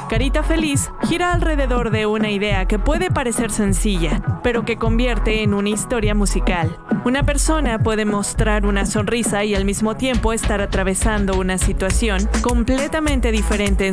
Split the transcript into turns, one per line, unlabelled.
Carita Feliz gira alrededor de una idea que puede parecer sencilla, pero que convierte en una historia musical. Una persona puede mostrar una sonrisa y al mismo tiempo estar atravesando una situación completamente diferente